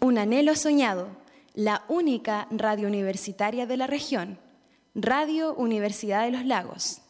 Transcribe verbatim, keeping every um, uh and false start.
un anhelo soñado, la única radio universitaria de la región, Radio Universidad de los Lagos.